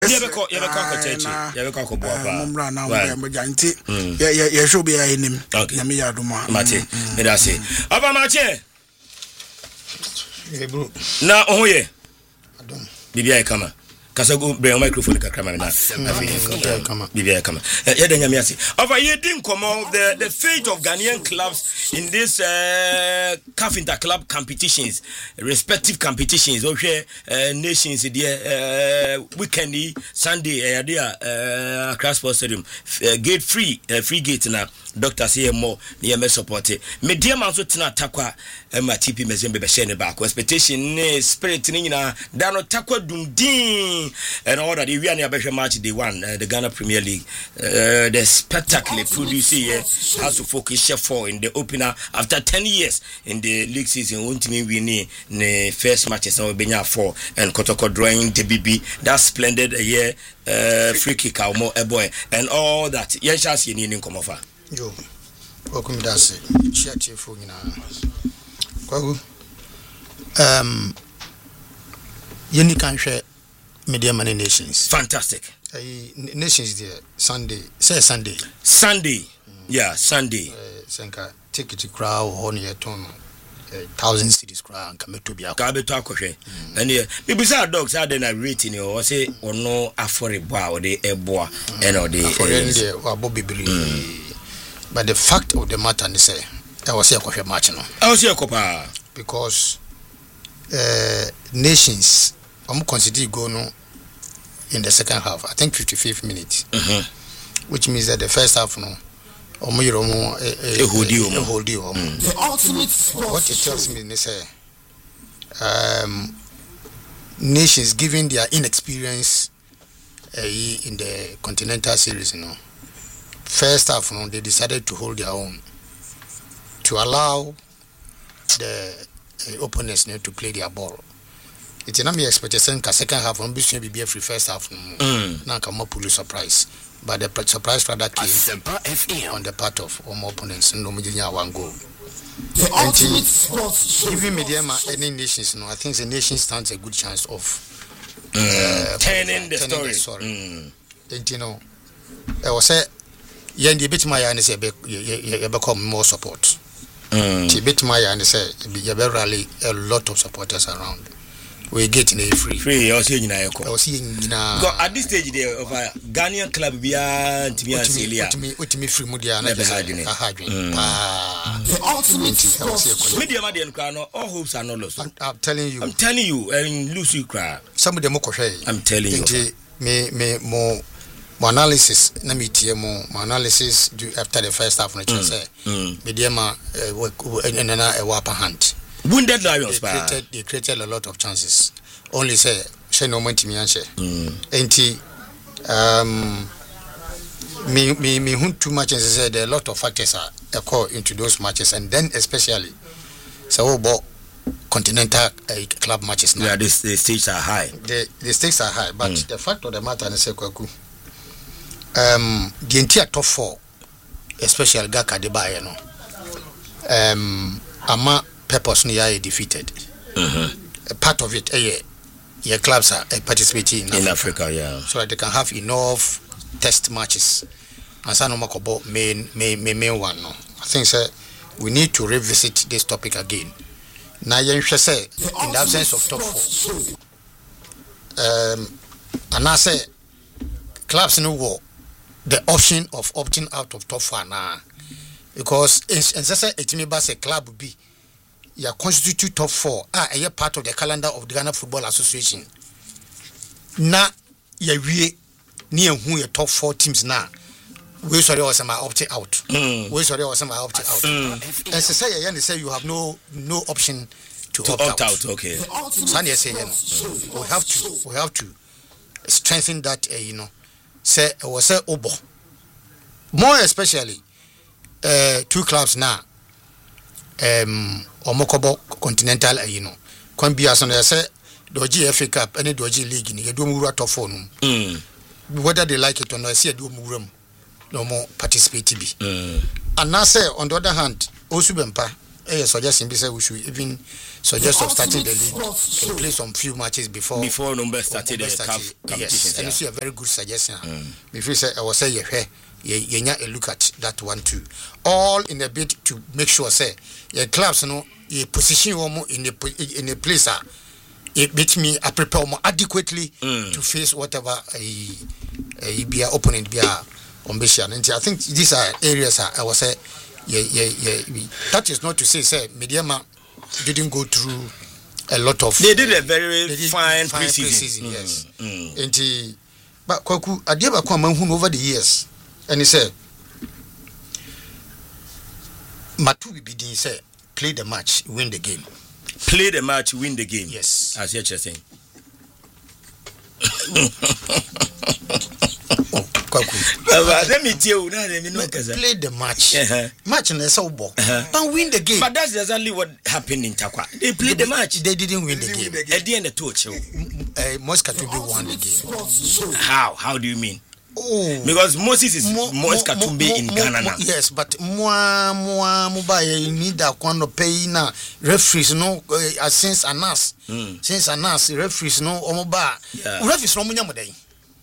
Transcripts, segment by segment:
Yebeko chechi. Yebeko ko boa. Mumra na mjanti. Ye show be anim. Na me yaduma. Mate. Me da say. Aba mache. Na ohoye. Adom. Bibia kama. Kasa go bring microphone kakra ma na. Bibia kama. Ya da nyame ase. Over here din komo the fate of Ghanaian clubs in this CAF Interclub competitions, respective competitions. Okay, nations there weekend Sunday there Accra Sports Stadium gate free gate na Dr. CMO near support me dear man so tina takwa ma TP mezembe be share ne back expectation ne spirit ni na da no takwa dundin and all that we are near be match day 1 the Ghana Premier League the spectacle produce here has to focus chef for in the opener after 10 years in the league season won't mean we need the first matches and we benya 4 and Kotoko drawing the BB that splendid year free kick out more a boy and all that yes just you need come over. Yo, welcome to us. Share for you now. You can share media money nations. Fantastic. Nations there Sunday. Say Sunday. Sunday. Yeah, Sunday. Senka take it to crowd on your tone. 1,000 cities crowd come to be a cabe talk. And yeah, maybe some dogs are then a rating or say or no affordable or the airboa and or the for Bobby. But the fact of the matter is I was here for match now. I was here copa because nations consider go no in the second half. I think 55th minute. Which means that the first half no hold you. The ultimate what it tells me is nations given their inexperience in the continental series, you know. First half, they decided to hold their own, to allow the opponents to play their ball. It's not my expectation that second half will be free first half. Now come up with a surprise, but the surprise rather came on the part of opponents. No one goal. Giving media any nations, I think the nation stands a good chance of turning the story. You know, I was say. Yendi bit my and say you become more support. Bit my and say you rally a lot of supporters around. We get in a free. I was seeing at this stage there of a Ghanaian club beyond to be with me free media never had media Madian crown all hopes are not lost. I'm telling you and lose you cry. Some of them I'm telling you me more analysis na metie mo analysis do after the first half na say mediama enana e wapa hand wounded lions they created a lot of chances only say she no moment me answer enti me hunt too much and say there are a lot of factors are occur into those matches and then especially so about continental club matches now the stakes are high the stakes are high but the fact of the matter is say kwaku the entire top 4 especially Gaka de Baye no ama purpose no ya defeated a part of it your clubs are participating in Africa yeah so that they can have enough test matches and some makobo main one no I think sir we need to revisit this topic again now you say in the absence of top 4 and I say clubs no war the option of opting out of top 4 now because it may be a club be ya constitute top 4 a part of the calendar of the Ghana Football Association na ya wie ni ehun your top 4 teams now we sorry was my opt out we sorry was my opt out and say you have no option to opt out okay so say we have to strengthen that say was say obo more especially 2 clubs now omokobo continental kon bia so na say doji FA Cup any doji league ni do mu top 4 no whether they like it or not say do mu no more participate bi and now say on the other hand Osubempa suggestion be say we should even suggest of starting the league to play some few matches before number started the CAF competition. Yes, and it's a very good suggestion. Before say I was say you look at that one too. All in a bid to make sure say your clubs you position in a place it makes me prepare more adequately to face whatever be opponent be ambition. And I think these are areas I was say that is not to say Mediama didn't go through a lot of. They did a very fine pre-season. Yes. And but Kwaku Adiaba Kwama over the years, and he said, Matu Bidin said, play the match, win the game. Play the match, win the game. Yes. As you're saying. Let me tell you, play the match. Match in the Southbourg. But win the game. But that's exactly what happened in Takwa. They played the match. They didn't win the game. At the end of the touch. Moskatumbi won the game. How do you mean? Because Moses is Moskatumbi in Ghana now. Yes, but you need that kind of pay now. Referees since Anas. Since Anas, referees referees from Munyamuday.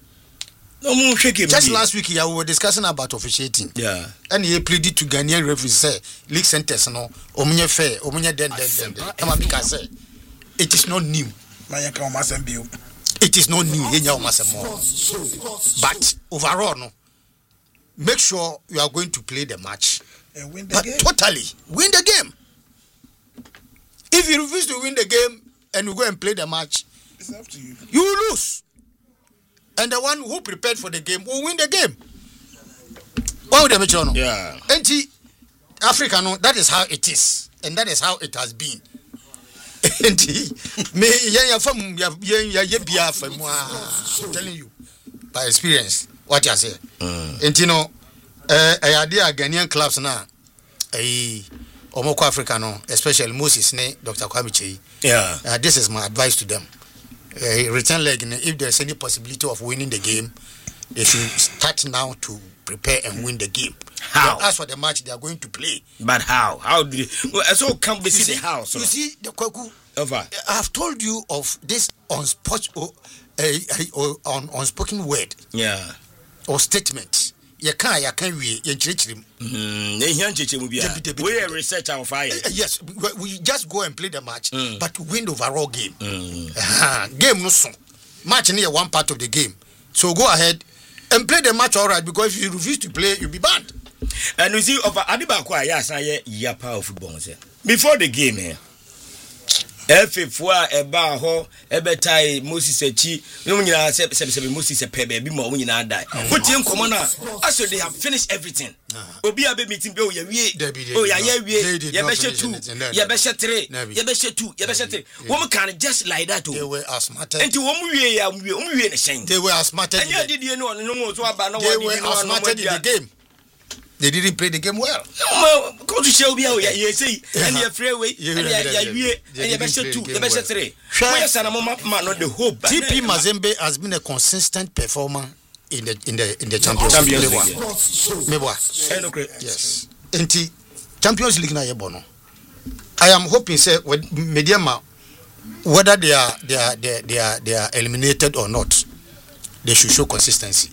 Just last week, we were discussing about officiating. Yeah. And he pleaded to Ghanaian referees, say, league sentence, Omunya fair, Omunya den. Say, it is not new. It is not new. But overall, make sure you are going to play the match. And win the game. Totally. Win the game. If you refuse to win the game and you go and play the match, it's up to you. You will lose. And the one who prepared for the game will win the game. Why would they make sure? Yeah. And Africa, that is how it is. And that is how it has been. And I'm telling you by experience what you say. And I idea Ghanaian clubs now. Omoko Africa, especially Moses, Dr. Kwame. Yeah. This is my advice to them. Return leg, if there's any possibility of winning the game, they should start now to prepare and win the game. How? As for the match they are going to play. But how? How do they? Well, so come we see the house. You see the Kwaku. Over. I have told you of this unspoken word. Yeah. Or statement. You can't we we research our fire. Yes, we just go and play the match, but win the overall game. Game no so. Match near one part of the game. So go ahead and play the match all right, because if you refuse to play, you'll be banned. And you see, over Adibakwa, yes, I hear power football. Before the game here. F4 eba ho ebetai Moses echi no nyina se Moses pebe bi ma wo nyina die put in common na as they have finished everything obi abe meeting be o ya wie o ya wie ya be she 2 ya be she 3 ya be she 2 ya be she 3 wo can just like that they were asthmatic enti wo mu wie ya wie o mu wie ne shen they were asthmatic and you did you know no so aba na they were asthmatic in the game. They didn't play the game well. Go to show me how you say, and you're free away, and you're best 2, you're best 3. The hope. TP Mazembe has been a consistent performer in the Champions League. Yes. In the Champions League na yebono. I am hoping say with Mediama, whether they are eliminated or not, they should show consistency.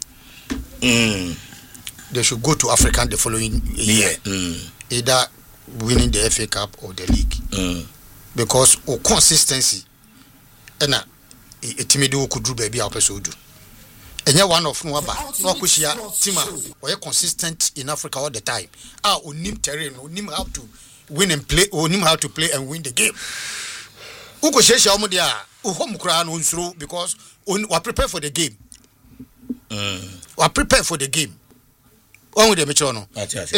They should go to African the following year, either winning the FA Cup or the league, because of consistency. And a timido could do baby episode. And you're one of Nokushia Tima, or consistent in Africa all the time. Unim terrain, unim how to win and play, unim how to play and win the game. Ukoshe Omodia, Uhom Kran through because we prepare for the game. We prepare for the game. One with the Metrono.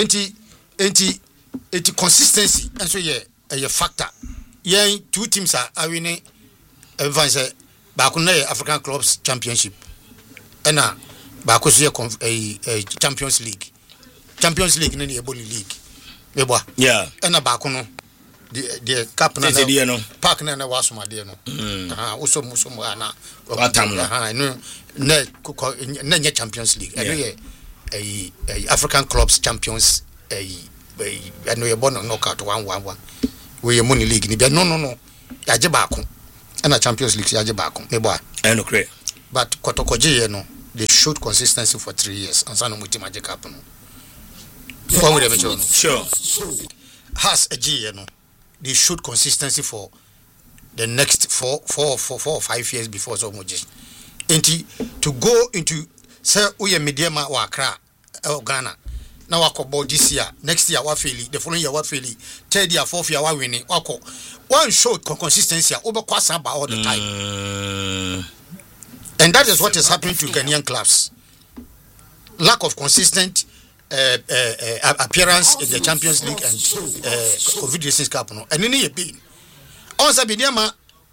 Anti consistency, and so a factor. Yeah, 2 teams are winning. Advance Bakune African Clubs Championship, and Bakusia a Champions League. Champions League in the Eboli League. Yeah, and a Bakuno, the Cap Park Nana Wasuma Diano. Also Musumana, Nanya Champions League. A African Clubs Champions I know you're born on knockout 1-1-1. We money league. No. Yaje baako. And a Champions League yaje baako. Me boy. I know correct. But Kotokoje no, they showed consistency for 3 years. And Sano Muti Magic happen. Sure. Has a G, no. They showed consistency for the next 4 or 5 years before so much. And to go into say Uye Mediama or Accra or Ghana. Now I call this year, next year Wafili, the following year Wafili, third year, fourth year winning. One showed consistency over Kwasaba all the time. And that is what is happening to Ghanaian clubs. Lack of consistent appearance in the Champions League and Confederations Cup. And in a being. Also, Bidiama,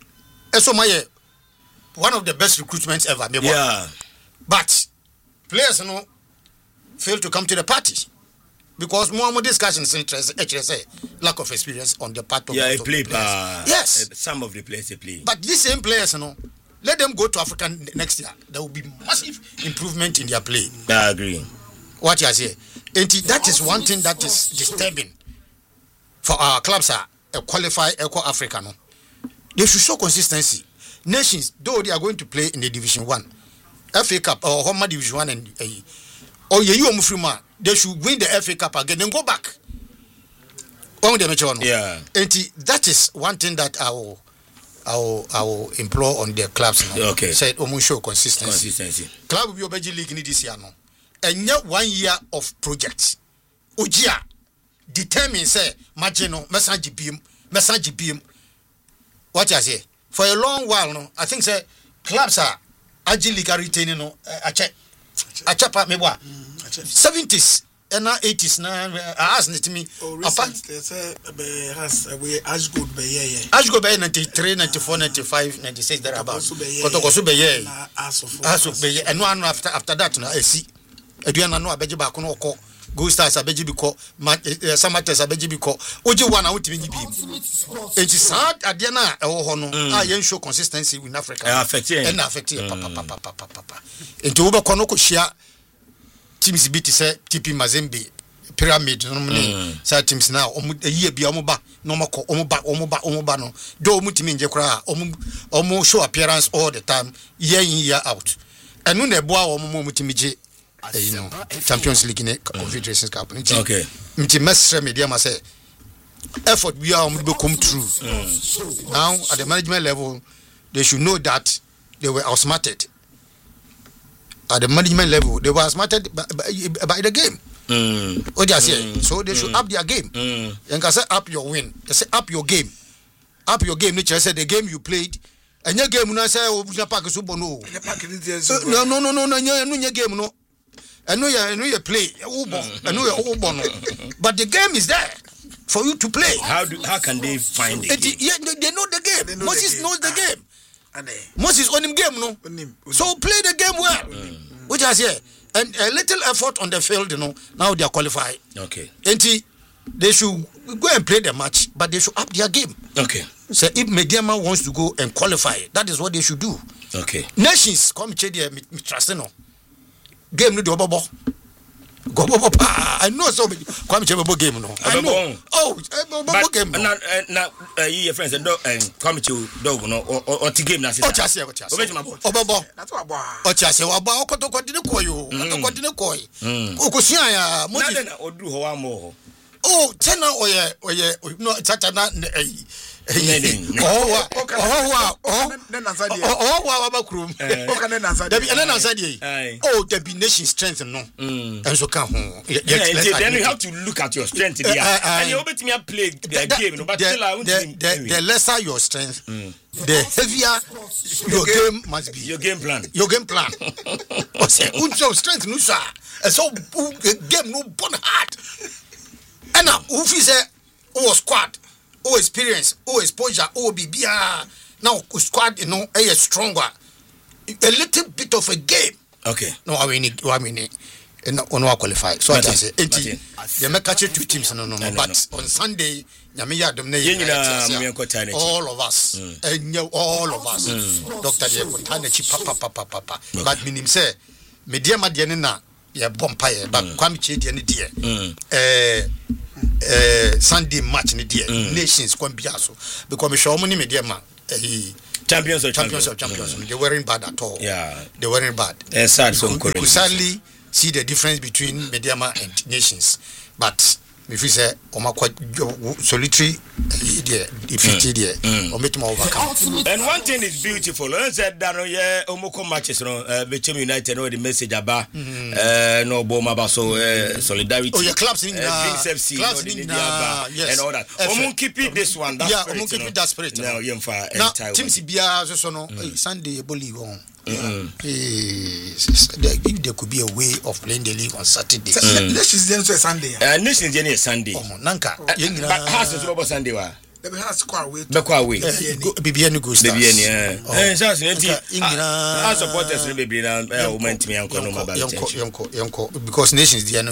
one of the best recruitments ever. Yeah. But players fail to come to the party because more discussions interest HSA lack of experience on the part of the players. Yes, some of the players they play. But these same players, let them go to Africa next year. There will be massive improvement in their play. I agree. What you say, and that is one thing that is disturbing for our clubs are qualify Eco Africa. They should show consistency. Nations, though they are going to play in the Division 1, FA Cup or Homa Division 1 and they should win the FA Cup again and go back. Yeah. And that is one thing that I will implore on the clubs now. Okay. Said show consistency. Club will be Obeji League in this year now. And yet 1 year of projects. Ujia determine say Magino, message beam. What I say? For a long while no, I think say clubs are agile league retaining a chapa me what 70s and 80s now ask to me as good be 93 94 95 96 there about Kotokosu be and one after that no see eduana no abeji ba kono okọ Go Stars abeji biko Samates abeji biko oji one awutimi nyi bi enti sad ade na ewo ho no a yen show consistency in Africa affect papa enti wo be kono ko hia teams bi ti say TP Mazembe Pyramid no mne sa teams na yie bia omuba no mako omuba no do omutimi nje kra omu show appearance all the time year out enu na ebo a omutimi je Champions League in Confederations Cup. Okay. Mestre media must say effort we are come through. Now at the management level, they should know that they were outsmarted. At the management level, they were outsmarted by the game. What they say, so they should up their game. And can say up your win. They say up your game. Up your game. Nature said the game you played. And your game no say obuja pack subo no. No game no. I know you play, but the game is there for you to play. How can they find it? They know the game. Moses knows the game. Moses on him game, no. So play the game well. Which I say, and a little effort on the field, now they are qualified. Okay. And they should go and play the match, but they should up their game. Okay. So if Mediama wants to go and qualify, that is what they should do. Okay. Nations come check their trustino. Game no do bobo. Go bobo pa. I know so come check bobo game no. I know. Oh, bobo game. Na your friends and come to dog no or to game na say. Ochase. Bobo. That's what boy. Ochase wa ba okoto de koyo. Okoto de koy. Okosia ya mo. Na na odu ho wa mo. Oh, tena oye no tata na there be nation strength no and so can then you have to look at your strength there and you obey me play the game but the lesser your strength the heavier your game must be your game plan o say unso strength no sha so game no born hard and now who fi say squad experience, exposure, BBR. Now squad, is stronger. A little bit of a game. Okay. No, I mean, no qualify. So I say, they make catch 2 teams. No. But on Sunday, all of us, all of us. Doctor, papa. But minim say, media madiana, ya bompire, but Kwame Chedi and dear. Sunday match in the nations can be also because me show money media man champions. They weren't bad at all. Yeah, they weren't bad. Sad, you could sadly see the difference between Mediama and nations, but if you say solitary defeated overcome. And one thing is beautiful. I said that Omoko matches between United or the message about no Boma Baso solidarity. Oh, your clubs in FC and all that. Omon keep it this one. Omon keep it that spirit. Now Team CBA so no Sunday Boli won. There could be a way of playing the league on Saturday. Nations Day is Sunday. Nations Day is Sunday. Nanka. But has to be Sunday wa. There has quite way. BBN goes. BBN. I support us in BBN. I went me uncle no about Yonko because Nations Day no.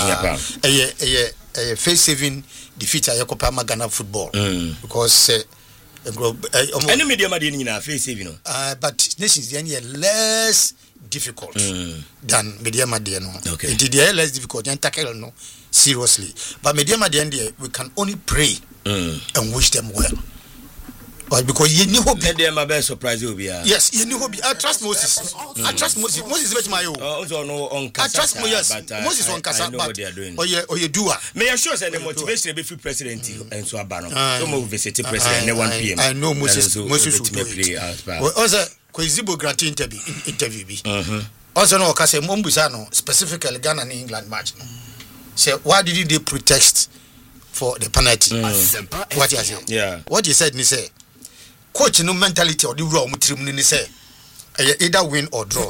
Face saving defeat Ayakopama Ghana football because. Any media face saving, but nations are less difficult than media no. Okay. Indeed, they are less difficult than tackle no seriously. But media we can only pray and wish them well. But because you know they my best surprise will be yes, you know I trust Moses. I trust Moses. Moses is my own. Also no on I trust Moses. Moses on Kasa. I know what they are doing. Or you do. May I show the motivation be free president and so abano. So move visit president 1 p.m. I know Moses will play. Also Kwezibo grant interview be. Also no Kasa Mombusano specifically Ghana and England match. Say why did they protest for the penalty? What he said. Yeah. What he said he say coach no mentality or the raw mutrim ni say either win or draw.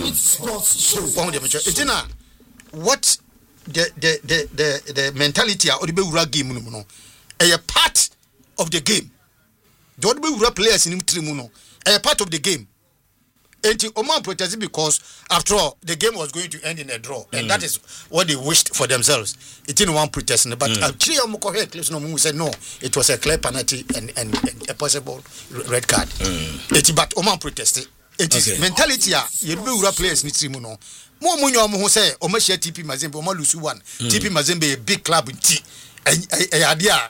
What the mentality or the bewura game no a part of the game. Don't be players in mutrim no a part of the game. And Oman protested because after all the game was going to end in a draw and that is what they wished for themselves. It didn't want protesting, but no said no, it was a clear penalty and a possible red card. But Oman protested. It is mentality you be players need to no. More munyo who say Omashia TP Mazembe Oma Lusu one. TP Mazembe a big club in T a idea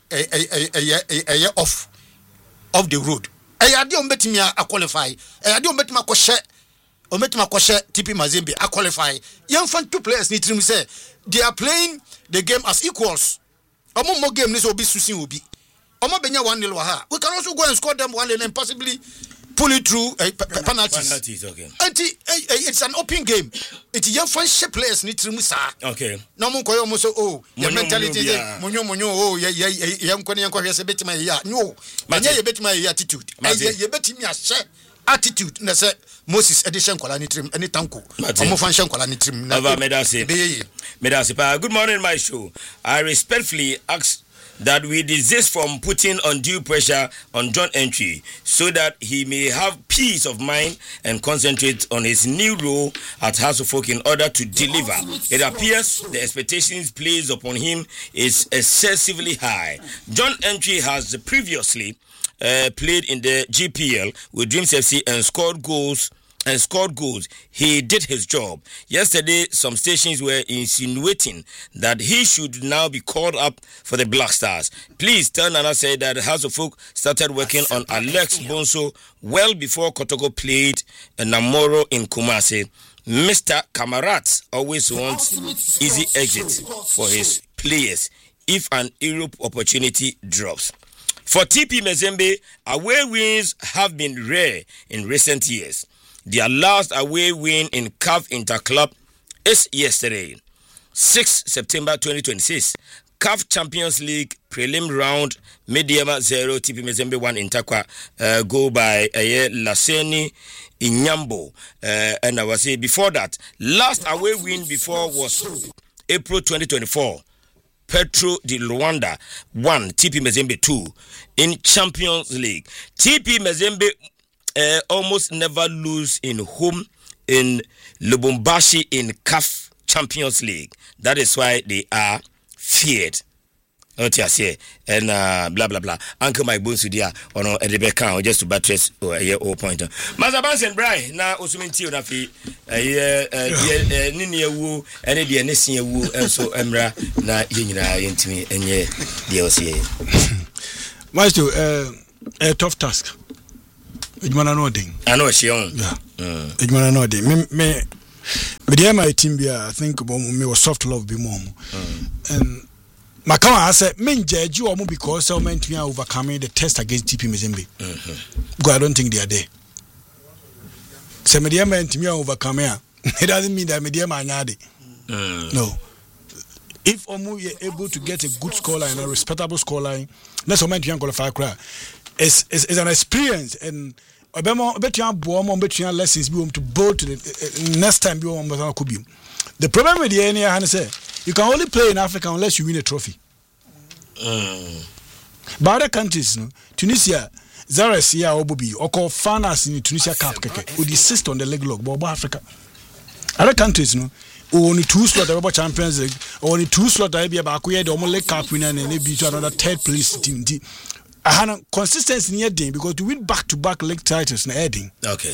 off the road. I don't bet me a qualify. I don't bet my koshe. Or met my koshe TP Mazembe a qualify. Young fan 2 players need to say they are playing the game as equals. More game this will be Susi will be. Omo Benya 1-0 waha. We can also go and score them 1-0 and possibly pull it through penalties. Okay. It's an open game. It's young fan players need to musa. Okay. No mo koyo mo so your mentality monyo young kwani yanko hwese betima ya. No. Manya ye betima ya attitude. Ye betimi a share attitude na say Moses edition kwala ni trim any tanko. Omo fan shan kwala ni trim na. Medasi. Good morning my show. I respectfully ask that we desist from putting undue pressure on John Entry so that he may have peace of mind and concentrate on his new role at House of Folk in order to deliver. It appears the expectations placed upon him is excessively high. John Entry has previously played in the GPL with Dreams FC and scored goals. He did his job. Yesterday, some stations were insinuating that he should now be called up for the Black Stars. Please tell Nana said that House of Folk started working on Alex Bonso well before Kotoko played Namoro in Kumasi. Mr. Kamarat always wants easy exit for his players if an Europe opportunity drops. For TP Mazembe, away wins have been rare in recent years. Their last away win in CAF Interclub is yesterday, 6 September 2026. CAF Champions League prelim round, Mediama 0, TP Mazembe 1 in Takwa, go by Laseni Inyambo. And I was saying before that, last away win before was April 2024. Petro di Luanda 1, TP Mazembe 2 in Champions League. TP Mazembe almost never lose in home in Lubumbashi in CAF Champions League. That is why they are feared. Otiasie and blah blah blah. Uncle Mike Bonsudia or no Rebecca or just to buttress or a year old pointer. Mazabans and Brian now Osuminti Nafi Nini Wu and the Anesia Wu and so Emra na Yina into and ye DLC. Master, a tough task. It's man nothing. I know she on. Yeah. It's man nothing. Me with my team I think me was soft love be more. And my I said, men judge you almost because so meant me overcoming the test against TP Mazembe. Because I don't think they are there. So media meant me overcome here. It doesn't mean that media man no. If Omu is able to get a good scoreline, a respectable scoreline, that's what meant you qualify. It's an experience and I bet you have lessons be to both to the next time be on Kubium. The problem with the NA say you can only play in Africa unless you win a trophy. But other countries, no, Tunisia, Zaresia or Bobby, or call Fanas in Tunisia Cup, would insist on the leg log, Bob Africa. Other countries, no, only 2 slots about Champions League, only 2 slots I be about the only cup winner and they be to another 3rd place team. I had a consistency in your game because to win back-to-back league titles in heading. Okay.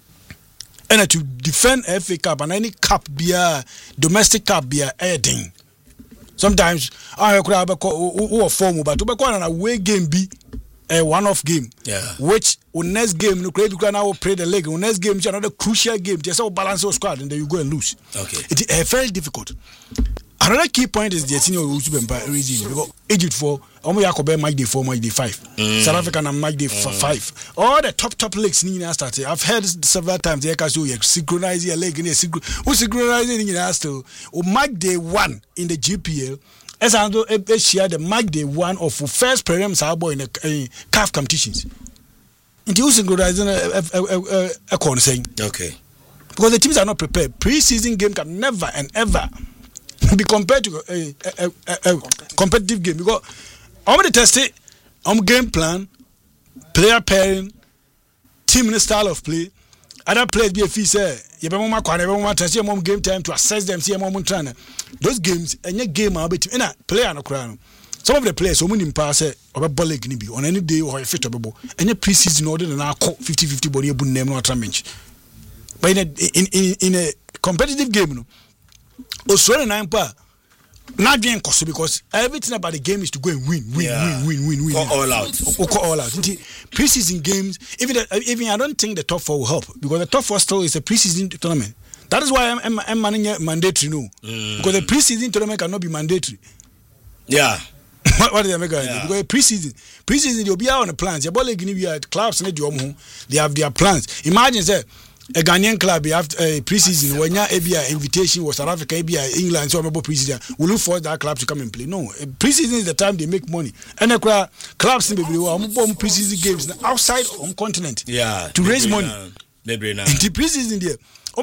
And to defend FA Cup and any cup be a domestic cup be a heading. Sometimes I could have a form, but to be an away game be a one-off game. Yeah. Which next game you can now play the league. Next game is another crucial game. Just how balance your squad and then you go and lose. Okay. It's very difficult. Another key point is the senior regime because Egypt for Yakobe Mike Day 4, Mike Day 5. South Africa and Mike Day 5. All the top leagues need to start. I've heard several times they can synchronize your leg in a synchronizing in still. Mike Day 1 in the GPL. As I know, share the Mike Day 1 of first prelims in the CAF competitions. And you synchronizing a corner saying. Okay. Because the teams are not prepared. Pre-season game can never and ever be compared to a competitive game because I'm going to test it. Game plan, player pairing, team and style of play. Other players be a fee say you be more test your game time to assess them. See more trainer. Those games and your game are between a player no crown. Some of the players so many pass or ball leg be on any day or a fit able. And your pre-season order than our 50-50 body you name no bench. But in a competitive game, no. Australia 9 not being cost because everything about the game is to go and win. All out. Preseason games, even I don't think the top 4 will help because the top 4 still is a preseason tournament. That is why I'm managing mandatory no. Because the preseason tournament cannot be mandatory. Yeah. What is America? Yeah. Because preseason you'll be out on the plans. Your ball give you clubs they have their plans. Imagine say a Ghanaian club after pre-season when your ABI invitation was South Africa, ABI England, so about pre-season, we look for that club to come and play. No, pre-season is the time they make money. And the clubs in the pre-season games outside on continent. Yeah, to raise money. In the pre-season there,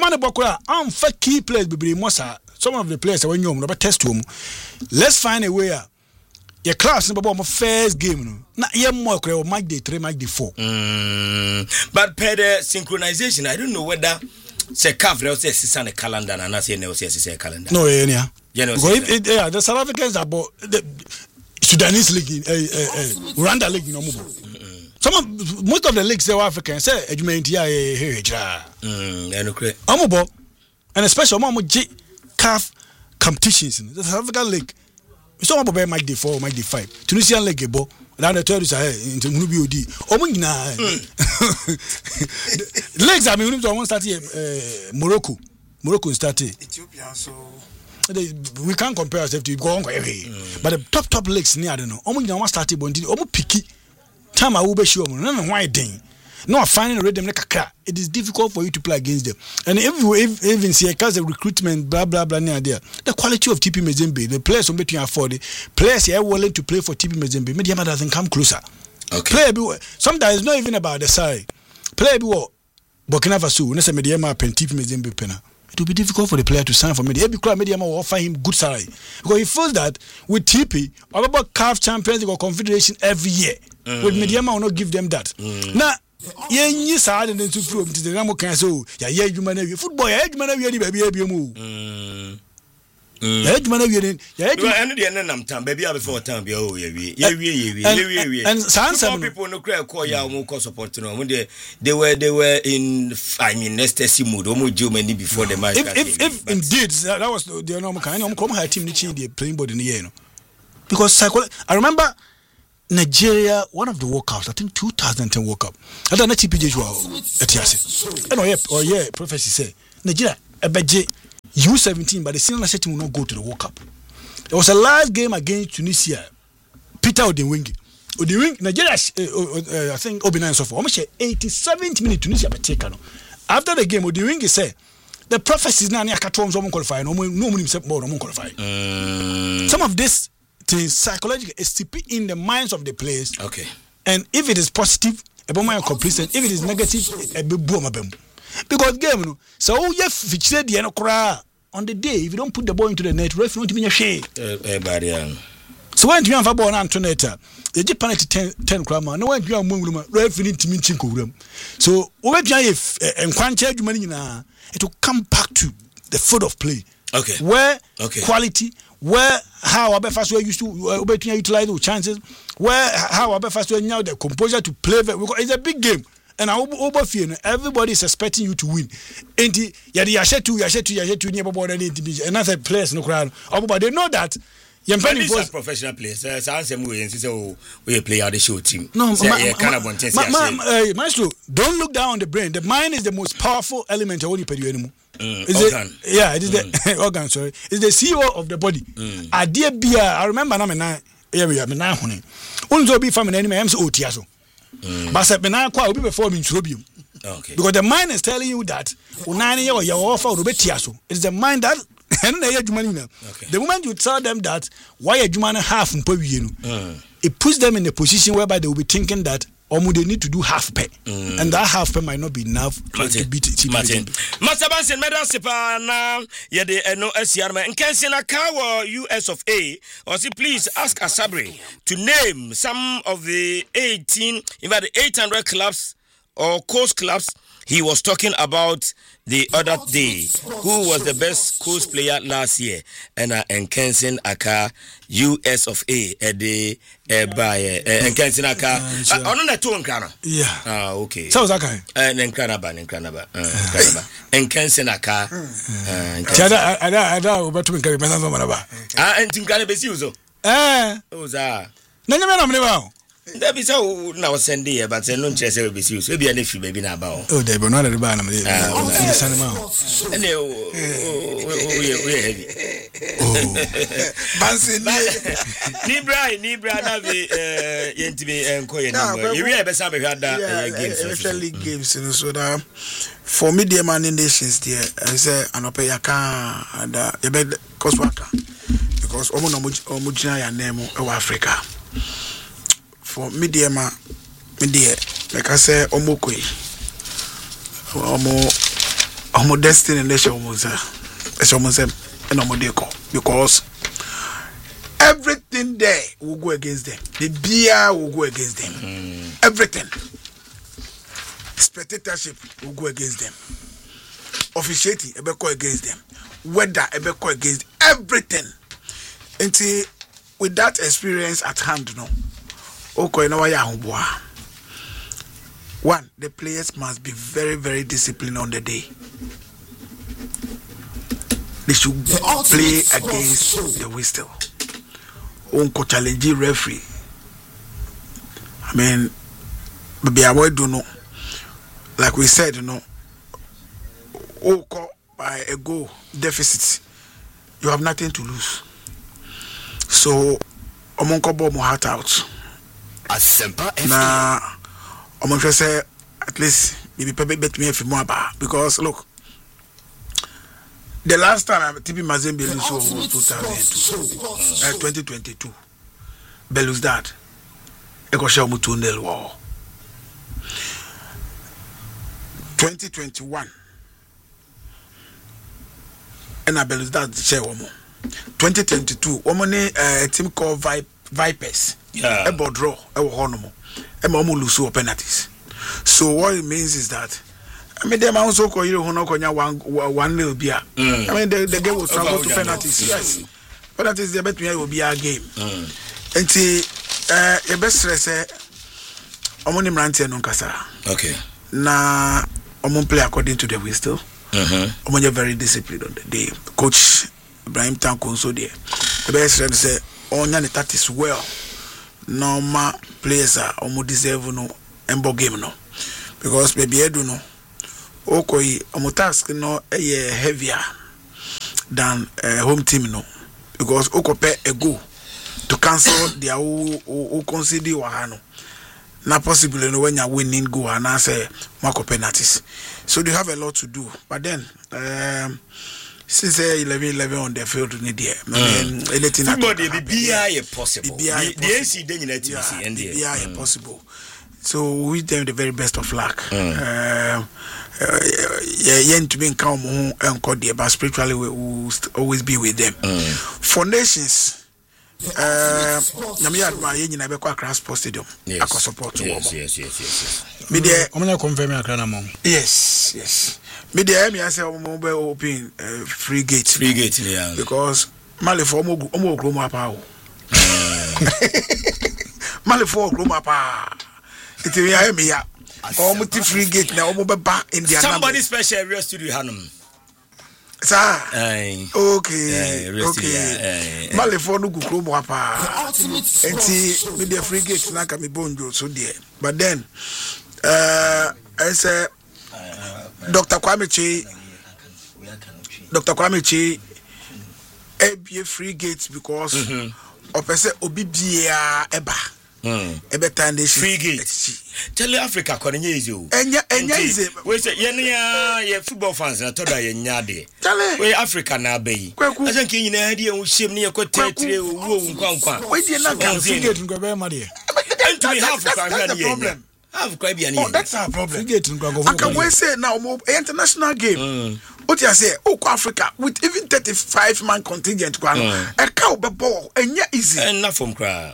I'm for key players. Some of the players when you test them. Let's find a way. Your class number my first game no na ye more or Mike Day 3 Mike Day 4 but per the synchronization I don't know whether say CAF now say sister the calendar and I say no say calendar no yeah the South Africans are about the Sudanese league Rwanda league no more most of the leagues South Africans say ejuma ntia and especially CAF competitions the South African league. So I'm about Mike Day 4, Mike Day 5. Tunisian leg bo. Now the third is into Munubi. Legs I mean one started Morocco. Morocco started. Ethiopia so we can't compare ourselves to go on but the top legs near I don't know. One started bondi. Picky. Time I will be sure. No why ding. No, finding a rhythm like a car. It is difficult for you to play against them. And if you even see a cause of recruitment, blah blah near there, the quality of TP Mazembe, the players who between afford it, players here willing to play for TP Mazembe, Mediama doesn't come closer. Okay. Player sometimes it's not even about the side. Player be what Burkina Faso, when say Mediama pen TP Mazembe penna. It will be difficult for the player to sign for Mediama. Mediama will offer him good salary because he feels that with TP, about CAF Champions League or Confederation every year, with Mediama will not give them that. Now. Yenyi saade ne ntu from ti na mo kan so ya ye adwuma na wie football ya adwuma na wie di ba bia mu Yeah, you man we yeah, you and the end time baby before time be oh yeah and some people no call ya mo support no they were in I mean ecstasy mood almost Germany before the match. If indeed that was the normal kind of come team ni change the playing body in the year, no, because I remember Nigeria, one of the World Cups, I think 2010 World Cup. I don't know TPJ Etiasi. And yeah, prophecy say Nigeria ebeje U17, but the senior national team will not go to the World Cup. There was a last game against Tunisia. Peter Odinwingi, Nigeria, I think Obinan so for almost 87 minutes Tunisia but taken. After the game, Odinwingi said the prophecy is now near Katom qualify. No one qualify. Some of this things psychological is to be in the minds of the players. Okay. And if it is positive, a bomb complacent. If it is negative, a boom. Because game, so you feature the end on the day. If you don't put the ball into the net, referee won't be a shame. So when you have a ball on Antoinette, you get penalty 10 grandma. No one you are moving, referee to meet Chinko. So when you have and quantity money now, it will come back to the foot of play. Okay. Where quality, where how our first we used to utilize the chances, where how our first we now the composure to play. Because it's a big game. And everybody is expecting you to win. And another players no crowd. But they know that these are professional players. We play out the show team. No, Maestro, don't look down on the brain. The mind is the most powerful element of any anymore. Organ. It is the organ. Sorry, it's the CEO of the body. I remember I'm Unzo be from an enemy. I'm so otiaso. But will be performing Trubium. Okay. Because the mind is telling you that Unani or your offer will be Tiaso. It's the mind that the moment you tell them that why a Jumana half in Pavino, it puts them in a position whereby they will be thinking that they need to do half pay, and that half pay might not be enough to beat it. Master Bansen, Madam Sipa, now, no SCR, and Kensina Kawa, US of A, or see, please ask Asabri to name some of the 800 clubs or coast clubs he was talking about the other day. Who was the best coast player last year? And Kenson Aka, US of A, by and Kenson Aka. On the two Nkana. Yeah. Okay. So that kind. And Nkranaba. And Kenson Aka. I don't but to be and Tinkana Besuzo. Oza. No. That be so now send here, but no chess will be used. Maybe an issue, maybe now. Oh, they were not at the bottom. And Nibra, games, so that for me, the man in nations, dear, I say, and I pay a car and a bed cost worker because Omujina name of Africa. For media, like I say, Omokwe, Omo destiny nation, and Omodeko, because everything there will go against them. The beer will go against them. Everything. Spectatorship will go against them. Officiating, will go against them. Weather, will go against everything. Until with that experience at hand, one, the players must be very, very disciplined on the day. They should play against the whistle. Unko challenge referee. I mean, maybe I would do no. Like we said, by a goal deficit, you have nothing to lose. So, Omonko bomb heart out. Nah, I'm going to say at least maybe bet me if more about because look, the last time TP Mazembe was 2022. Belus that Ekosha Mutunel war 2021 and I belus that share 2022 a team called Vipers. Yeah. A draw, a honomo, a mamu lose penalties. So what it means is that I mean, them also call you who no konya 1-0 bia. I mean, the game will travel to penalties. Yes, penalties. The bet me will be a game. And see, the best stress. Omoni mrantie no nkasa. Okay. Na omon play according to the whistle. Omonye very disciplined on the day. Coach Ibrahim Tanko so there. The best friend say onya the tactics well. Normal players are omo deserve no embo game no. Because baby edu no. Okoi omo task no heavier than home team no. Because okope a go to cancel their who consider wahano. Not possible when you're winning go and I say mark penalties. So they have a lot to do. But then since 11 on the field need there. Anything football they be possible. The NC then you possible. So we wish them the very best of luck. Yeah, to be in calm and but spiritually we will always be with them. For nations. Namia adma ye nyina be kwa Accra Sports Stadium akọ support wo. Yes. Me dey omo na confirm Accra na mom. Yes. Me dey me say omo be open free gate yeah. Because Malefo omo ogro apa o. Malefo ogro apa. It we hear me ya. Omo ti free gate na omo be ba in their somebody number. Special area studio hanum. Sir. Okay. Malefo no gukro mo apa. Enti me the free gate na ka me bonjo so there. But then I say Dr. Kwame Chi be free gate because of say obi bia eba. Ebe time free gate. Tell Africa konya easy o. Enya easy. We say ye football fans na toda ye nya de. We Africa na abayi. I think you na de o shame ne ye ko tetre owo nkwankwa. We dey na can free gate ngo be ma de. And we have the problem. Have quite be an that's our problem. Free gate ngo go. I can we say now international game. What you say? Africa with even 35-man contingent kwa no. E ka obebo enya easy. Enough from cry.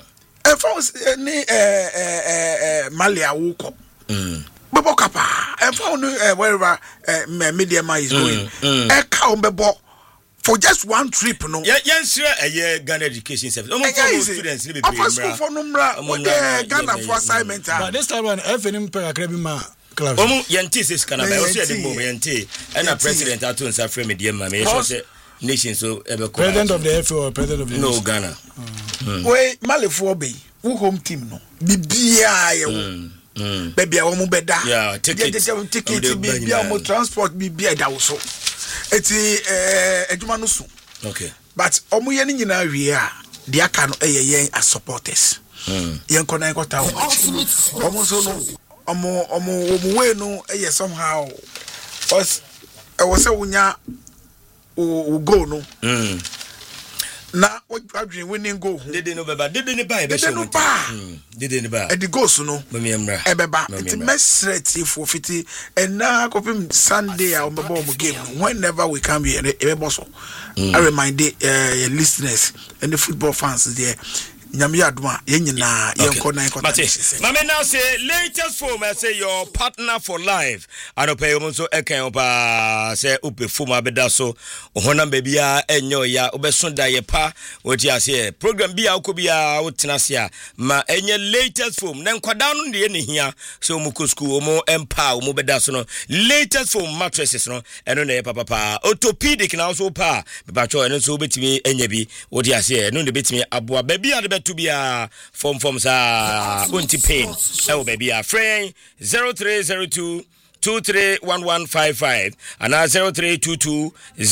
Malia Woko. Bebo Kappa. And found wherever Media is going. A cow bebo for just one trip. No, yes, a year Ghana education service. Almost students live in school for Numra. Ghana for assignment. But this time when FNM Pagabima club. Yantis is Canada. I was at the moment, and a president at once a friend media mammy. Nation so ever president of the FO or president of the no Ghana. Wait, Malefo be who home team no. Bibia baby omo beda. Yeah, ticket bibia omo transport bibia da wo so. Eti adwuma no so. Okay. But omo ye ni nyina wie a de aka no yen as supporters. Yen kona ekota omo so no omo we no somehow was say wonya o go no na what winning goal did no buy did no buy the goals no ebeba it mesret for fiti and na kopim Sunday a ombo game whenever we come here ebeboso I remind the listeners and the football fans there Nyami aduma yenyina yenko na yenko. Mama now say latest form I say your partner for life. I don't pay you so eken opa say upe form abeda so ohona baby a enyo ya obesonda ye pa woti ase program bia ukobia wotenase ma enye latest form na nkwada no de ne hia so omuko school omo empa omo beda so no latest form mattresses no eno na ye papa orthopedic na so pa beba cho eno so betimi enya bi woti ase eno de betimi aboa baby a to be a form sa unti pain oh baby a friend 0302 231155 and 0322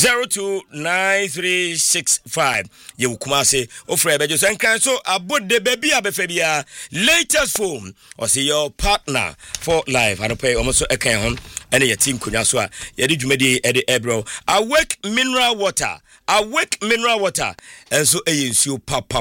029365 you kuma say ofre bejo so enkan so abod de baby abefabia latest form or say your partner for life I don't pay almost so ekan hon ene your team kunya so a ye di dwumadi e de ebro awake mineral water and so nsuo papa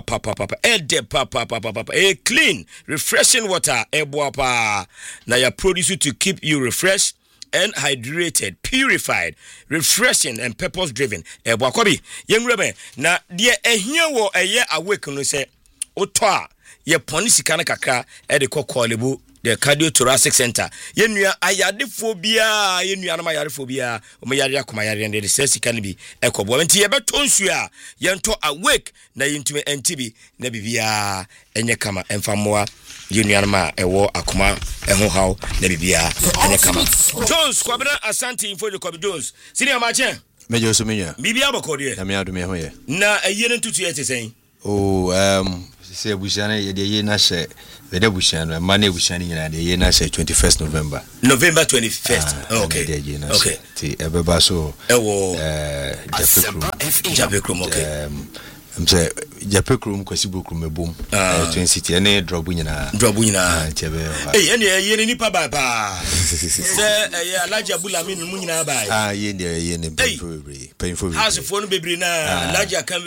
a clean refreshing water eboapa na ya produce to keep you refreshed and hydrated, purified, refreshing and purpose driven eboakobi yenrebe na de ehia wo eye awake no se otwa ye poni sika na kakra e de kokolebu the cardiothoracic center yenua ayadephobia yenua na ayadephobia omyare akoma yare and the research can be ekobo nti yebeto nsu a yento awake na yintumi entibi na bibia enye kama emfamoa yenua na ewo akoma eho haw na bibia enye kama Jones Kwabena Asante info de Kwabi Jones senior mache mejo so menua bibia bokode na me adu me ho ye na eyene ntutu yete sen se abusiana ye de ye na hye the abusiana ma na abusiana nyina de ye na hye 21st November 21st okay ti ebeba so ewo Japekrum okay mse Japekrum kwasi bokrum ebom Twin City ene drobu nyina tebe ene nipa ba pa se Alhaji Abulami mu nyina ba ye ne painful house phone bebri na Alhaji Akambe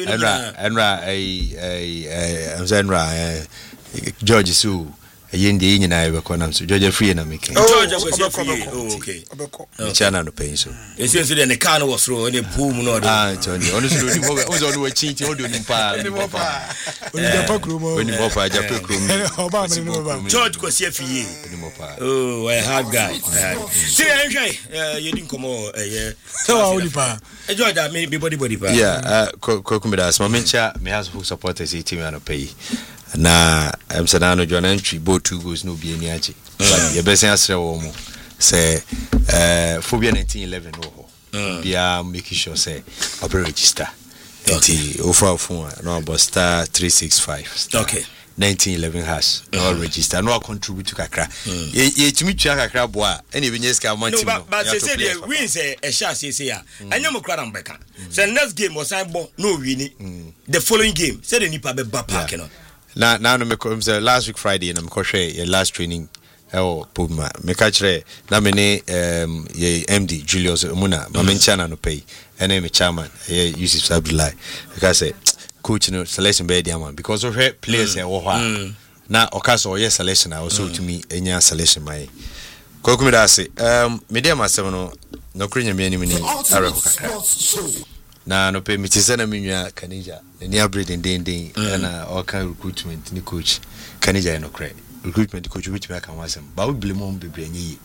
enra George Su yende nyina yebeko nam so George free na make George kwasi free okay chana no pain so ese the car no was ro ene pool mu no Tony ono so ni mo no we chinti o do ni pa oni Japekrum George kwasi free oh I hard guy see enjoy you didn't come so how ni pa George me be body pa yeah kokumida so mencha me has who supporters team na pay na Amsterdam no join entry both 2 goals no be any achi but ye besen asre wo mu say phobia 1911 wo bia make sure say open register enti offer phone no about star 365 okay 1911 hash no register no contribute to kakra ye tumi tua kakra bo a ene be nyeska man team no but say the win say e sha say ya anyam kra mbeka say next game was bo no win the following game say the nipa be back no na no me come say last week Friday na me ko hwe last training Puma me ka kire na me ne ye MD Julius Muna ma me nchana no pay ene me chairman ye Yusuf Abdullahi because say coach no selection be dia man because of her players e wo ho na okaso ye selection a also to me enya selection mai ko kuma da say me dia masem no kro nyame ani ni are ko kakra na no pay me tisena me nwa Kanija ni abredin den na all kind recruitment ni coach Kanija no kre recruitment coach which me can wasem ba we blame on be branyi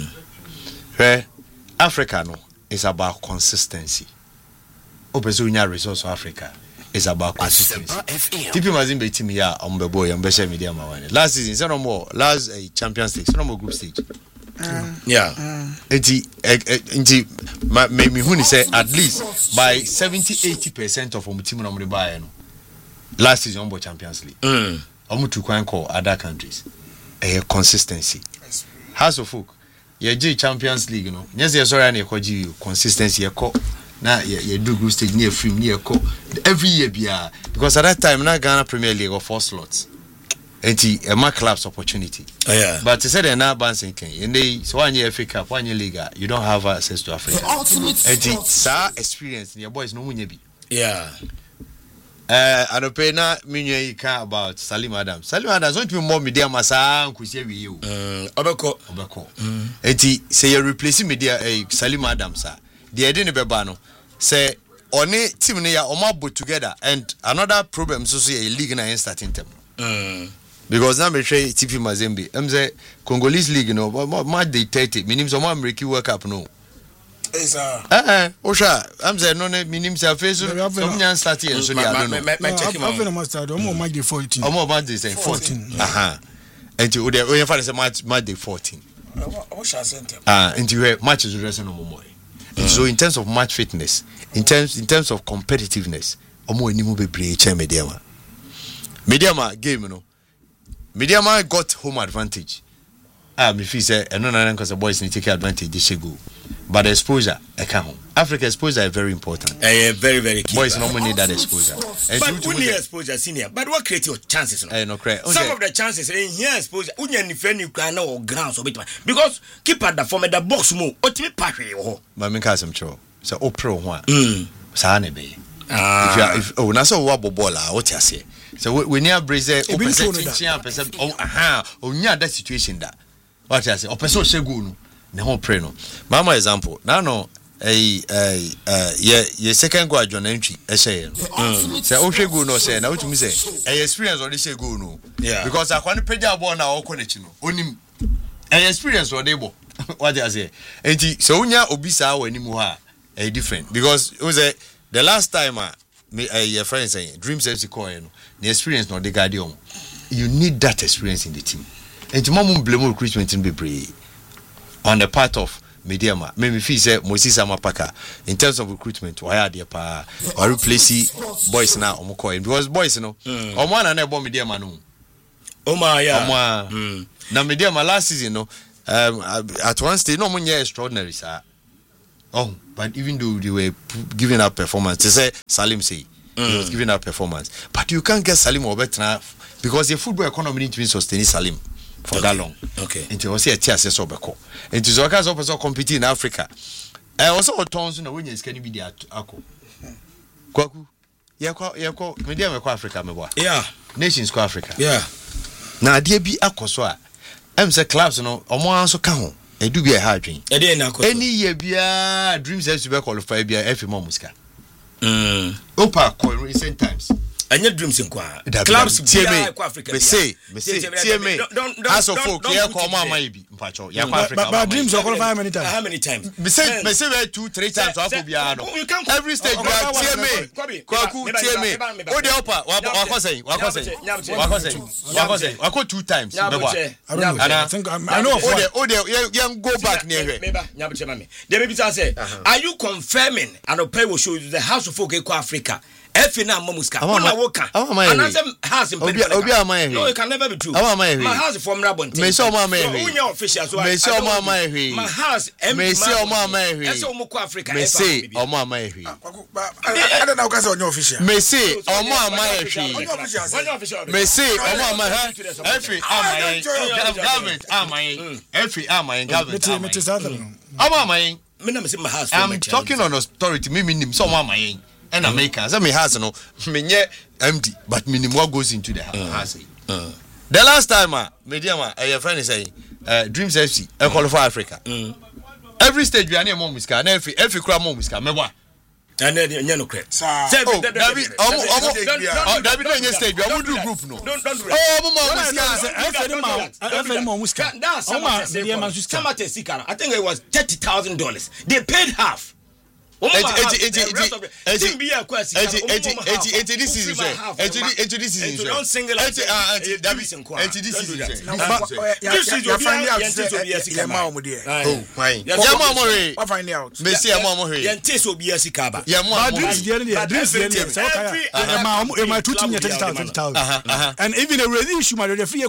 Africa no is about consistency opeso nya resource of Africa is about consistency tipi mazimbe team ya ombebo ya mbesha media mawane last season say no more last Champions League say no more group stage yeah enti me huni say at least by 70-80% of team no more buy no last season on Champions League to kwan call other countries consistency House of Folk ye G Champions League no yes yes sorry na e kwaji consistency e ko na ye do group stage near film near ko every year bia because at that time na Ghana Premier League of 4 slots enti a mark clubs opportunity yeah but to say they na bouncing can and they so one year Africa one year Liga you don't have access to Africa enti sa experience your boys no munye bi yeah Anopena minye ka about Salim Adams don't be more media masa nkusie wi you obeko enti say you replace media Salim Adams the edin be ba no say oni team ne ya omabo together and another problem so a league na starting term because now me try TP Mazembe say Congolese league no match day 30 minim so ma American World Cup no Osha I'm saying no minim say face so nyan start here so they don't know check him out master omo match day 14 omo match day 14 and you dey find say match day 14 Osha center into where match is rest no more so in terms of match fitness in terms of competitiveness omo enimu bebre che mediama game no mediama got home advantage me feel say no cause the boys need to take advantage this go but the exposure I can't. Africa exposure is very important. Very, very key. Boys normally need that exposure. But we need exposure, senior. But what create your chances? No, correct. Some of the chances in here exposure. We need friend you can know grounds or bit because keep at the form of the box move. Ultimate pathway. But me cause some show. So opro one. Sane be. If oh na so wabo bola what you say. So we near Brazil. Percent. Onya that situation that. What you say? Opeso shegu no. Ne ho pray no mama example na no ye second go adjon entry e share no say o hwe go no say na otumi say experience on the share go no yeah because akwane page abo na o ko nechi no onim an experience or they what I say enti so unya obisa wa nimu ha different because it was the last time your friend saying Dreams FC coin no the experience no the guardian you need that experience in the team enti mom blame recruitment in be on the part of Mediama me feel say Moses Amapaka in terms of recruitment why are there pa or replace boys now omo coin because boys no omo na bo Mediama no na Mediama last season no at one stage no money extraordinary sir but even though they were giving up performance they say Salim say he was giving up performance but you can't get Salim or better because the football economy need to be sustain Salim for that long until we see a tier so beko until so guys also compete in Africa also tons na when you can be there ako kwaku yako Mediama kwa Africa mebo nations kwa Africa na ade bi akoso a say clubs no omo anso ka ho edu bi e ha adwen any year bia Dreams FC be qualify bia efi mo muska opa ko recent times anya Dreams nkwa clubs bia kwa Africa me say as of folk here ko mo amaye bi mpacho ya kwa Africa but Dreams qualify how many times me say 2-3 times afọ bia no every stage bia TMA kwaku TMA o de opa wa ko say wako 2 times beba I know o de you go back near here nyabuche mame dey be say are you confirming and pay will show you the House of Folk Africa Efi na mamuska ona woka anasem house in obi amaye no it can never be true my house from Rabon me so amaye unya official so me so amaye my house me so amaye ese omo ko Africa me say omo amaye I don't know cause onya official me say omo amaye me say omo amaye efi amaye government amaye efi amaye government omo amaye me na me say my house I'm talking on authority me nim so omo amaye and Americans, I mean, has no me empty, but minimum what goes into the house. The last time, Mediama, your friend is saying, Dreams FC, I qualify Africa. Every stage we are near Momiska, and every crowd Momiska, Mewa. And then you know, David, David, stage, we are do group no. Don't do it. I think it was $30,000. They paid half. and even a issue my free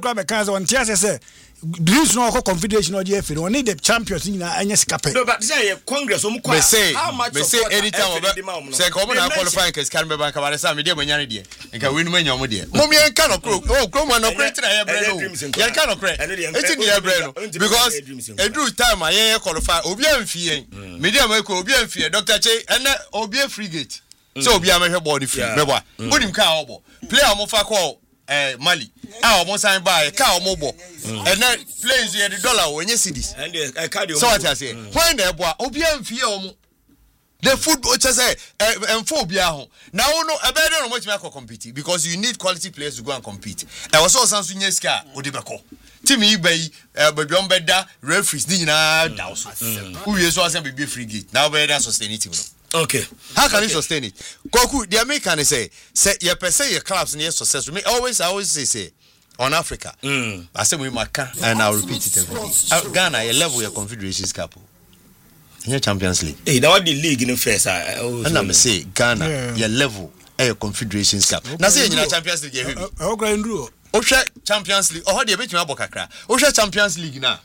Dreams no confederation or GF no need the champions in any scape. No, but say Congress how much say anytime say come on qualifying case can be bank about some media when you dey and can win when you mo dey mo me can no no create na here brand you can no create it's in here brand because every time I qualify obi amfie media make obi amfie Dr. Che and obi free gate so obi amhwe body free mebo onim ka obo player mo fa call Mali omo sign by ka omo bo and then players here the dollar when you see this and the so what I say when the boy obi amfie omo the football just say phobia ho now no e better no much make compete because you need quality players to go and compete e was so sanso nyeska odebeko team yi bayi baby on beda referees ni na daws who you so asan be free gate now better sustain it no. Okay. How can you sustain it? Koku, the American say your per se your clubs near success. Me I always say on Africa. I say we maka and I'll repeat it every day. Ghana, your level your Confederations Cup. In your Champions League. Hey, now the league in the first. And I'm say Ghana, your level your Confederations Cup. Now say in your Champions League you heavy. Osha Champions League. Oh, they bet me abokakra. Osha Champions League now.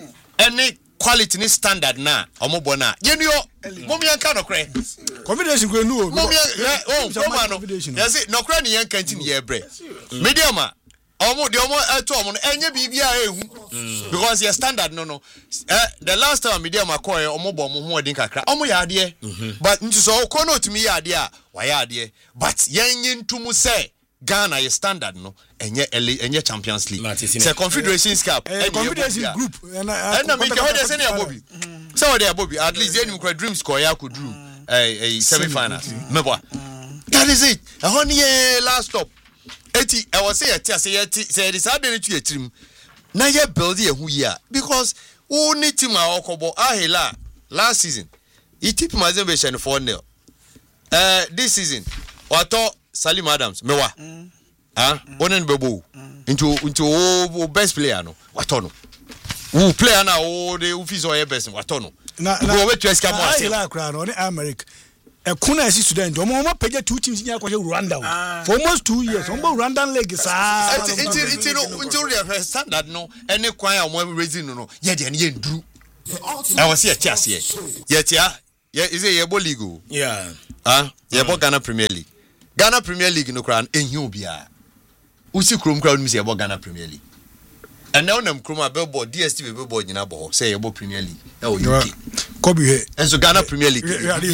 Any quality ni standard na omobo na yenyo momi anka no kre confidence go nu momi no yes no kre ni yanka nti ni yebre medium omo de omo eto omo no enye bibia ehu because your standard no the last time medium akoy omobo omo ho odin kakra omo ya ade but nti so ko no tumi ya ade a wa ya ade but yenye ntumu say Ghana your standard no enye Champions League say Confederations Cup Confederations group and make what they say near Bobby so they are Bobby at least any Dreams ko ya could do a semi-final mebo that is it honey last stop eti I was say say this had to your team na ye build ye hu ya because only team a okobo ahela last season he tip Mazembe 4-0 this season wato Salim Adams mewa onen bebo into best player no wato no who player na o de ufizo ye best wato no na we to escape more ahela kra no America kuna esi student omo page two teams nya kwa Rwanda for almost 2 years omo Rwandan league sa until the standard no any kwan a omo raising no ye de ye nduru I was here chance here yet is it yebo league yeah yebo Ghana Premier League no kran ehia obia usi krom kra unimi yebo Ghana Premier League and now them krom billboard DSTV billboard nyina bo say yebo Premier League UK Kobe here and so Ghana Premier League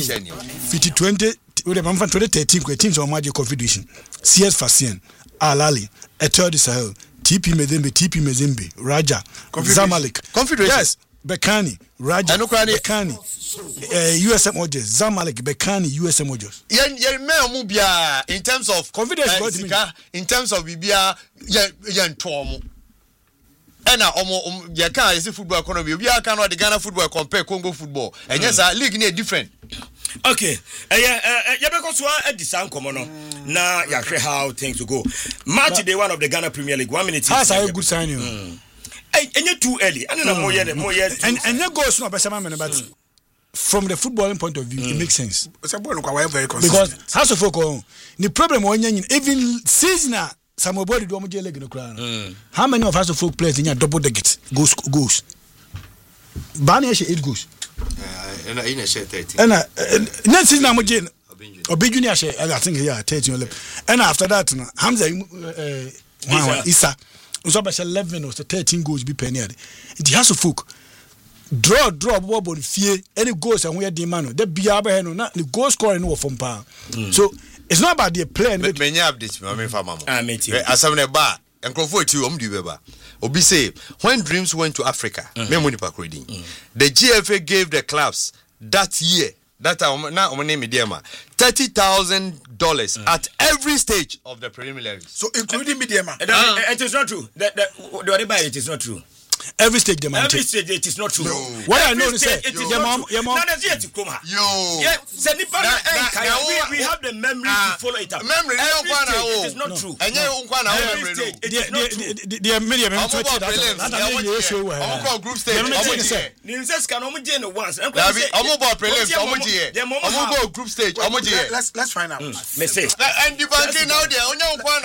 2020 with the 2013 teams on Magic Confederation CS Fasien Al Ahly Etoile Sahel TP Mazembe Raja Zamalek Confederation yes Bekani Raja Bekani USM Ojos Zamalek Bekani USM Ojos ye me bia in terms of confidence in terms of bibia ye ntomo ena omo ye kan is football economy obi aka no the Ghana football compare Congo football and yes league ni different. Okay, you because a design common now you how things will go. Match day one of the Ghana Premier League 1 minute. That's a good sign you. And you're too early. I don't know more yet. And your goals not best man, but from the footballing point of view, it makes sense. Because House of Folk, the problem when even seasonal some body do leg in the crown. How many of House of Folk players in your double digit goes? Barney 8 goals. And I share 30. And next season I'm again. Obi Junior share I think 30. And after that Hamza Isa so about 11 or 13 goals be penny. It has a folk draw bob on fear any goals and where the man the biaba no na the goal scoring no from power. So it's not about the plan but many updates me fa mama asamne ba enkrofo eti omdi beba obi say when Dreams went to Africa me money pa credit the GFA gave the clubs that year that now my name Mediama $30,000 at every stage of the preliminaries. So including Mediama. It is not true. It is not true. Every stage the man. Every stage it is not true. What I know is it is your mom. We have the memory to follow it up. Memory it is not true. And every stage it is not true. The media group stage. Group stage. Let's find out. And the banking now there only one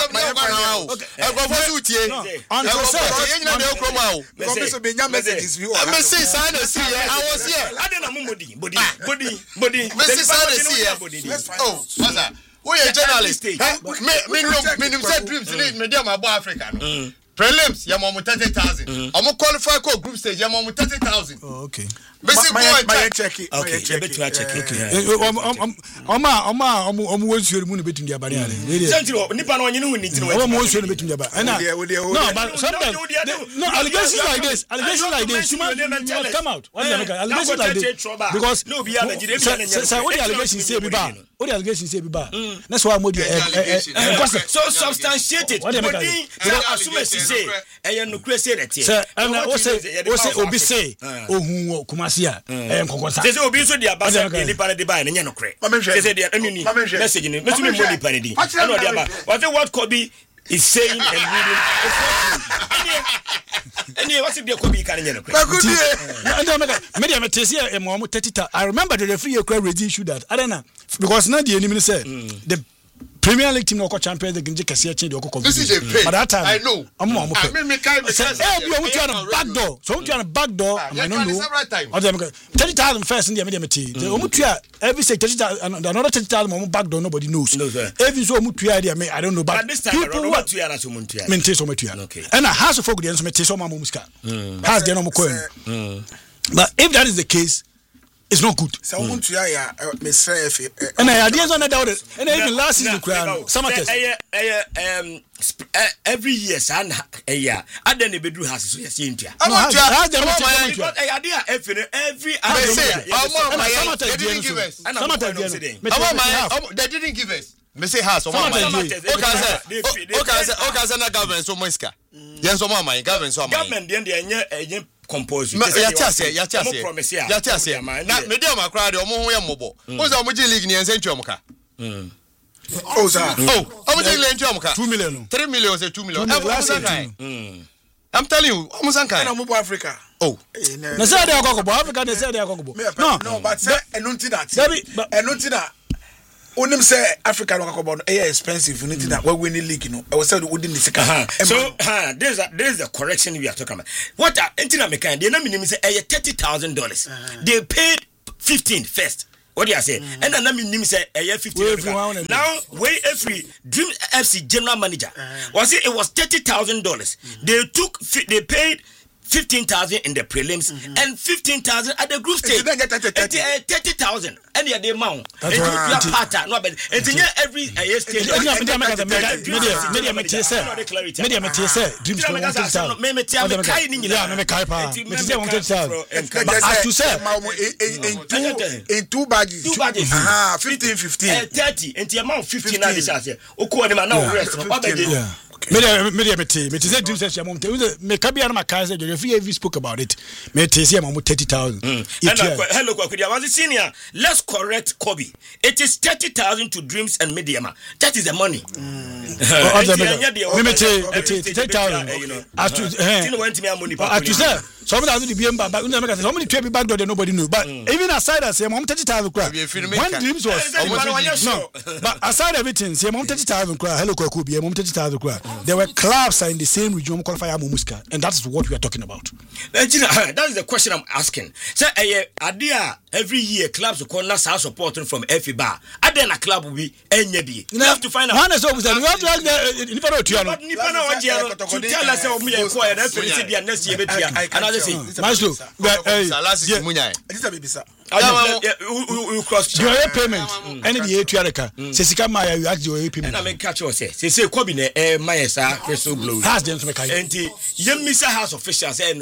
now. Messages you I was here. I don't know body. Oh, mother. We are journalists. Me said Dreams in medium about Africa. Prelims, Yamamu 30,000. I'm qualified for group stage, Yamamu 30,000. Oh, okay. My check it. Okay, wants you to move between the barrier. Nippon, you know, need to know. Almost between the barrier. No, but sometimes allegations like this. You come out. Allegations like this. Because no, what the allegations say about. What the allegations say about. That's why I'm with you. So substantiated. What they say, and no crazy that. And also, Obi say, oh, Kumasia, and Concosa. There's Obi so the Abasa, the Panadi, and Yano Craig. They said the enemy message in Message Panadi. I know the what Kobe is saying and reading. And what's the Kobe Canyon? I remember the referee issue that. I don't know. Because not the enemy said the Premier League team no champions they can just change the this is a pay. But that time I know. I'm on back door. So on back door. I don't know. 30,000 first in the media. Every say 30,000 another 30,000 on back door nobody knows. Every so I don't know. But this time people what maintain so much. Okay. And a house of folk the instrument so muska. Has the no coin. But if that is the case, it's not good. So I want to hear Miss and I ideas on that. And even last season, summer test. Every year, son, a year. I then the bedroom has so yes, India. They didn't give us. me say house o man okay say na government so moiska yen so man government so man government dey compose ya tiase na me dey am akra de omo ho ye mbobo o say omo ji league ni ense ntwe omka Oh sir omo ji league ntwe omka 2 million 3 million say 2 million I'm telling you omo sankai na mo Africa na say dey akokobo Africa dey say dey akokobo no but say enunti that onim say Africa no akokobo no expensive unity that we win the league no we say we didn't sika so there's the correction we are talking about what entina me kind they na minim say $30,000 they paid 15 first. What do you say? And then I say 15. Now, way every Dream FC general manager was it was $30,000. They paid 15,000 in the prelims and 15,000 at the group stage. 30,000 and the amount. And you are part no, but it's in every stage. In two badges. 15. 30 and the amount 15 now rest. Me say dream say mom me kabia na maka say you spoke about it me say mom 30,000 hello Kwakudia was senior let's correct Kobe it is 30,000 to Dreams and Mediama that is the money me 30,000 as to say some of the BM back so many people back there nobody knew but even aside that say mom 30,000 when Dreams was no but aside everything say mom 30,000 hello Kwakudia mom 30,000 there were clubs in the same region qualify Muska, and that's what we are talking about. That is the question I'm asking. So, idea every year clubs will call us supporting from FIBA. Then a club will be NYB. You have to find out. One is always you have to ask the to tell us how we acquire that for next year. Another thing, Maestro, you cross your payment. Any the A2 says Maya, you ask your payment. And I make catch us say Kobine Maya Crystal Blue. Has them to make Mr. House officials and no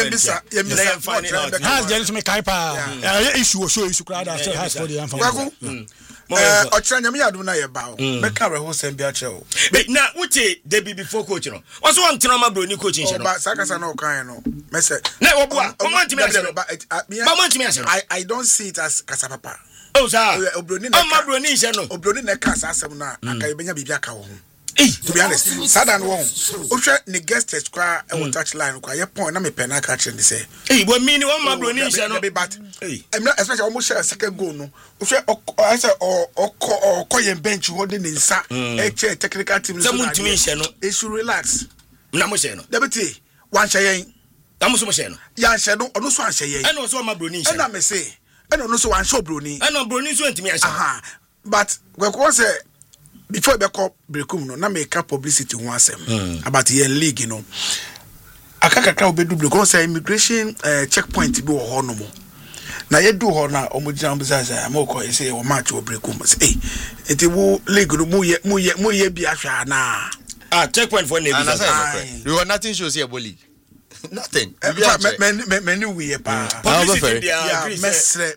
has them to make issue or show you crowd after has for the information. Otranya me adu na ye ba o me ka reho sem bia che o na wuche dey be before coach no was one trauma bro ni coaching she no ba sakasa na o kan no me say na wo boa o man timi ase no ba man timi ase no I don't see it as kasapapa oh sir obroni na ma bro ni she no obroni na ka asem na aka e benya bibia ka wo to be honest sadan won o hwe ne guest test kwa e wo touch line kwa ye point na me pen aka che ni say bo mi ni one man bro ni she no but especially almost share second goal no o hwe I say o koyen bench ho de ni nsa e che technical team so mun timi she no e should relax na mo she no debiti wan hye yen na mo so mo she no ya hye no ono so an hye yen e no so ma bro ni she na me say e no so wan show bro ni e no bro ni so ntimi ase but we ko say before be call breakum no na make publicity ho asem about the league you know akakaka obedu breakum say immigration checkpoint bi wo ho no mo na ye do ho na omugina mbisa amoko say wo match wo breakum say eti wo league no mu ye bi ahwa na checkpoint for ne bi you got nothing shows here bully nothing many we pa mesre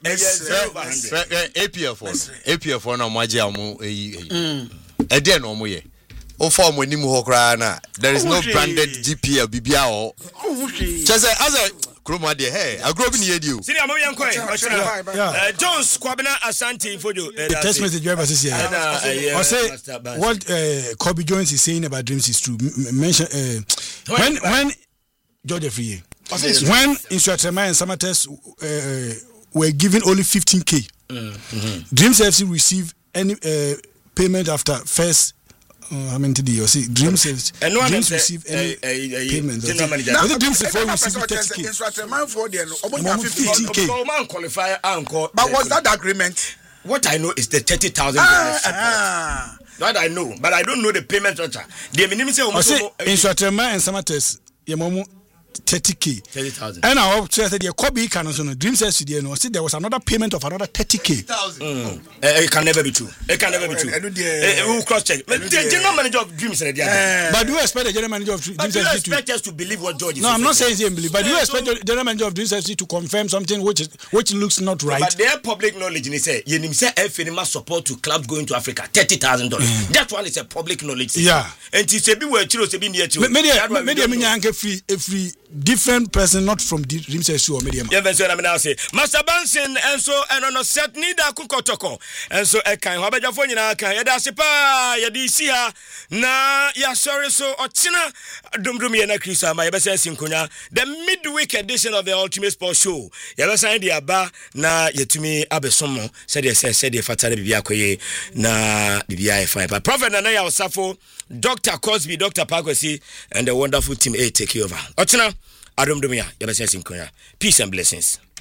APF na maji amu ede no mo ye o form anim ho kra na there is no branded GPL bibia o chese as Kroma de hey agro bi ne yedi senior mo yan koi Jones Kwabena Asante Fojo the text message you ever see here I say what Kobe Jones is saying about Dreams is true mention when George Free when Instructorman and Samates were given only 15k Dreams FC receive any payment after first how many did you see Dreams receive any payment the Dreams before receive 30k Instructorman for there no 15k man qualify anchor but was that the agreement what I know is the $30,000 what I know but I don't know the payment structure the minimum say Instructorman and Samates yemomu 30K. 30,000. And I said the Kobe can also dream says see there was another payment of another 30K. It can never be true. It can never be true. We'll cross check. The general manager of Dreams said but do you expect the general manager of Dreams but do you expect us to believe what George is? No, I'm not saying he believe, but do you expect the general manager of Dreams FC to confirm something which looks not right? But their public knowledge, they say, you say FNMA support to clubs going to Africa, $30,000. That one is a public knowledge. Yeah. And to say, we were to be near to every different person, not from the Dreams FC or Medium. Yeah, that's what I'm now say. Master Bansin, and so, and on a set neither Kukotoko. And so, I can have a Japhona, can you dasipa, Yadisia, na, ya sorry, so, or Tina, Dumdumi and Akrisa, my best in Kuna, the midweek edition of the Ultimate Sports Show. Yabasa India Ba, na Yetumi Abesomo, said yes, said the Fatale Biakoye, na BBI. But Prophet Nanaya Safo, Dr. Cosby, Dr. Pagosi, and the wonderful team A take you over. Ochina, Adom Dumia, Yabasa in Kuna. Peace and blessings.